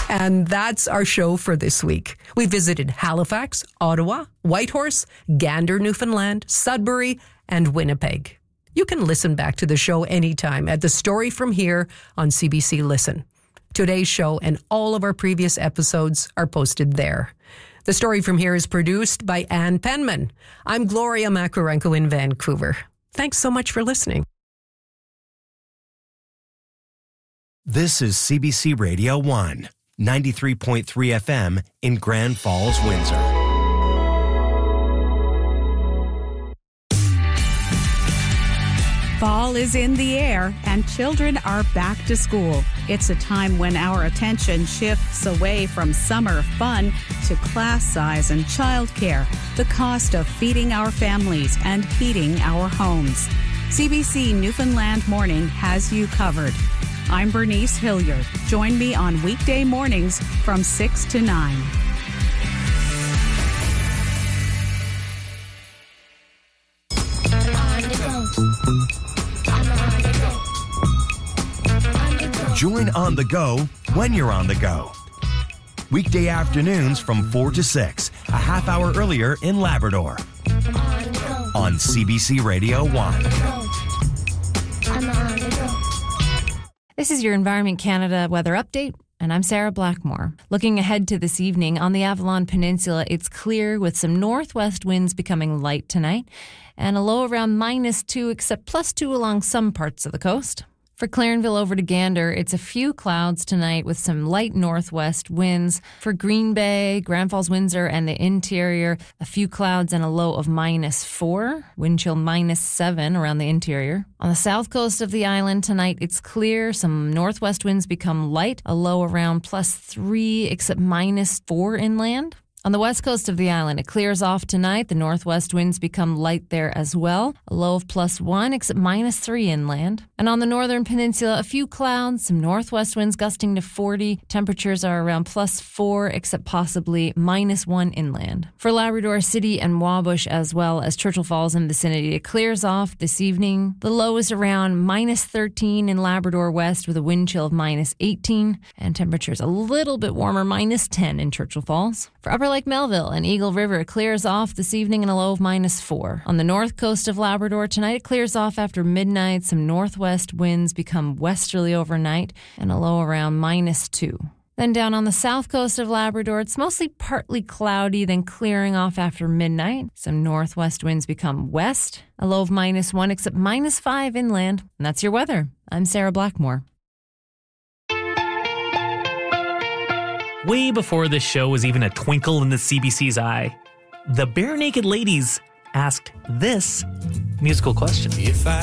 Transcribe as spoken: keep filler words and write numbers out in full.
And that's our show for this week. We visited Halifax, Ottawa, Whitehorse, Gander, Newfoundland, Sudbury, and Winnipeg. You can listen back to the show anytime at The Story From Here on C B C Listen. Today's show and all of our previous episodes are posted there. The Story From Here is produced by Ann Penman. I'm Gloria Makarenko in Vancouver. Thanks so much for listening. This is C B C Radio one, ninety-three point three F M in Grand Falls, Windsor. Fall is in the air and children are back to school. It's a time when our attention shifts away from summer fun to class size and childcare, the cost of feeding our families and heating our homes. C B C Newfoundland Morning has you covered. I'm Bernice Hilliard. Join me on weekday mornings from six to nine. Join On The Go when you're on the go. Weekday afternoons from four to six, a half hour earlier in Labrador. On C B C Radio one. This is your Environment Canada weather update, and I'm Sarah Blackmore. Looking ahead to this evening, on the Avalon Peninsula, it's clear with some northwest winds becoming light tonight, and a low around minus two, except plus two along some parts of the coast. For Clarenville over to Gander, it's a few clouds tonight with some light northwest winds. For Green Bay, Grand Falls, Windsor, and the interior, a few clouds and a low of minus four. Wind chill minus seven around the interior. On the south coast of the island tonight, it's clear. Some northwest winds become light, a low around plus three, except minus four inland. On the west coast of the island, it clears off tonight. The northwest winds become light there as well. A low of plus one, except minus three inland. And on the northern peninsula, a few clouds, some northwest winds gusting to forty. Temperatures are around plus four, except possibly minus one inland. For Labrador City and Wabush, as well as Churchill Falls and vicinity, it clears off this evening. The low is around minus thirteen in Labrador West with a wind chill of minus eighteen. And temperatures a little bit warmer, minus ten in Churchill Falls. For Upper Lake Melville and Eagle River, it clears off this evening in a low of minus four. On the north coast of Labrador tonight, it clears off after midnight. Some northwest winds become westerly overnight and a low around minus two. Then down on the south coast of Labrador, it's mostly partly cloudy, then clearing off after midnight. Some northwest winds become west, a low of minus one, except minus five inland. And that's your weather. I'm Sarah Blackmore. Way before this show was even a twinkle in the C B C's eye, the Bare Naked Ladies asked this musical question. If I